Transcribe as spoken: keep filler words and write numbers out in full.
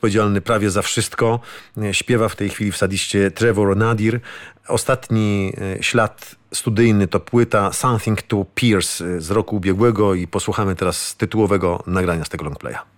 odpowiedzialny prawie za wszystko. Śpiewa w tej chwili w Sadiście Trevor Nadir. Ostatni ślad studyjny to płyta Something to Pierce z roku ubiegłego i posłuchamy teraz tytułowego nagrania z tego longplaya.